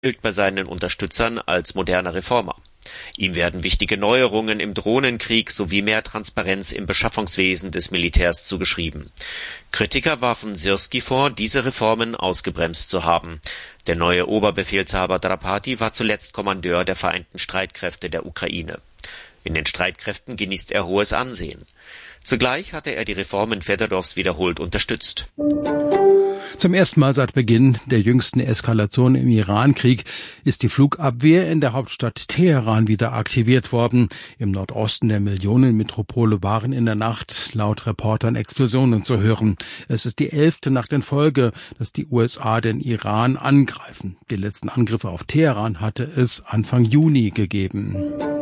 gilt bei seinen Unterstützern als moderner Reformer. Ihm werden wichtige Neuerungen im Drohnenkrieg sowie mehr Transparenz im Beschaffungswesen des Militärs zugeschrieben. Kritiker warfen Syrský vor, diese Reformen ausgebremst zu haben. Der neue Oberbefehlshaber Drapati war zuletzt Kommandeur der Vereinten Streitkräfte der Ukraine. In den Streitkräften genießt er hohes Ansehen. Zugleich hatte er die Reformen Fedorows wiederholt unterstützt. Zum ersten Mal seit Beginn der jüngsten Eskalation im Iran-Krieg ist die Flugabwehr in der Hauptstadt Teheran wieder aktiviert worden. Im Nordosten der Millionenmetropole waren in der Nacht laut Reportern Explosionen zu hören. Es ist die 11. Nacht in Folge, dass die USA den Iran angreifen. Die letzten Angriffe auf Teheran hatte es Anfang Juni gegeben.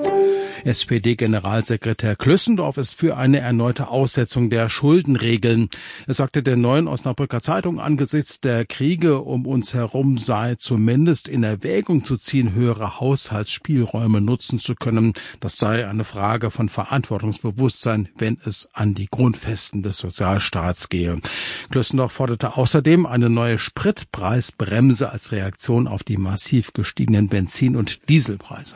SPD-Generalsekretär Klössendorf ist für eine erneute Aussetzung der Schuldenregeln. Er sagte der Neuen Osnabrücker Zeitung, angesichts der Kriege um uns herum sei zumindest in Erwägung zu ziehen, höhere Haushaltsspielräume nutzen zu können. Das sei eine Frage von Verantwortungsbewusstsein, wenn es an die Grundfesten des Sozialstaats gehe. Klössendorf forderte außerdem eine neue Spritpreisbremse als Reaktion auf die massiv gestiegenen Benzin- und Dieselpreise.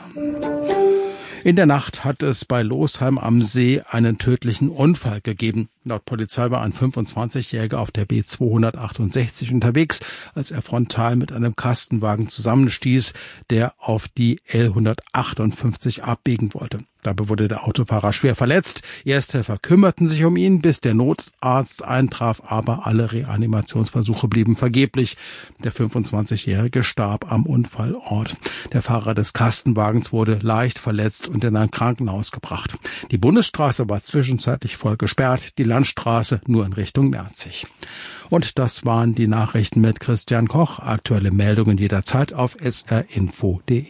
In der Nacht hat es bei Losheim am See einen tödlichen Unfall gegeben. Laut Polizei war ein 25-Jähriger auf der B268 unterwegs, als er frontal mit einem Kastenwagen zusammenstieß, der auf die L158 abbiegen wollte. Dabei wurde der Autofahrer schwer verletzt. Ersthelfer kümmerten sich um ihn, bis der Notarzt eintraf, aber alle Reanimationsversuche blieben vergeblich. Der 25-Jährige starb am Unfallort. Der Fahrer des Kastenwagens wurde leicht verletzt und in ein Krankenhaus gebracht. Die Bundesstraße war zwischenzeitlich voll gesperrt, die Landstraße nur in Richtung Merzig. Und das waren die Nachrichten mit Christian Koch. Aktuelle Meldungen jederzeit auf srinfo.de.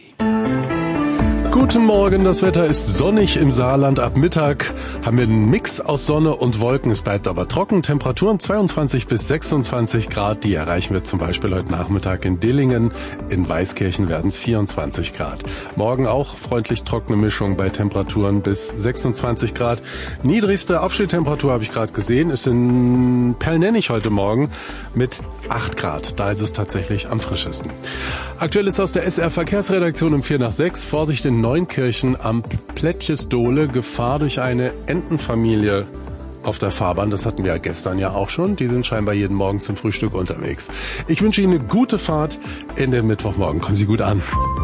Guten Morgen, das Wetter ist sonnig im Saarland. Ab Mittag haben wir einen Mix aus Sonne und Wolken. Es bleibt aber trocken. Temperaturen 22 bis 26 Grad. Die erreichen wir zum Beispiel heute Nachmittag in Dillingen. In Weißkirchen werden es 24 Grad. Morgen auch freundlich trockene Mischung bei Temperaturen bis 26 Grad. Niedrigste Aufstehtemperatur habe ich gerade gesehen, ist in Perlnennig heute Morgen mit 8 Grad. Da ist es tatsächlich am frischesten. Aktuell ist aus der SR Verkehrsredaktion um 5:45. Vorsicht in Neunkirchen am Plättjesdole, Gefahr durch eine Entenfamilie auf der Fahrbahn. Das hatten wir ja gestern ja auch schon. Die sind scheinbar jeden Morgen zum Frühstück unterwegs. Ich wünsche Ihnen eine gute Fahrt in den Mittwochmorgen. Kommen Sie gut an.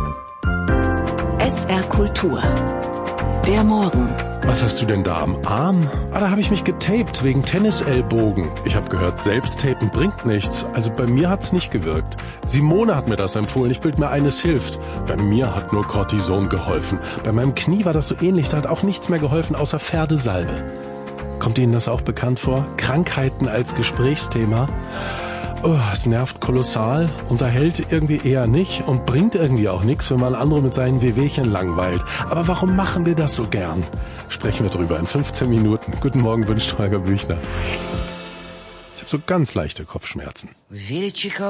SR Kultur. Der Morgen. Was hast du denn da am Arm? Da habe ich mich getaped wegen Tennisellbogen. Ich habe gehört, Selbsttapen bringt nichts. Also bei mir hat's nicht gewirkt. Simone hat mir das empfohlen. Ich bilde mir ein, es hilft. Bei mir hat nur Cortison geholfen. Bei meinem Knie war das so ähnlich. Da hat auch nichts mehr geholfen, außer Pferdesalbe. Kommt Ihnen das auch bekannt vor? Krankheiten als Gesprächsthema? Es nervt kolossal, unterhält irgendwie eher nicht und bringt irgendwie auch nichts, wenn man andere mit seinen Wehwehchen langweilt. Aber warum machen wir das so gern? Sprechen wir drüber in 15 Minuten. Guten Morgen, wünscht Holger Büchner. Ich habe so ganz leichte Kopfschmerzen.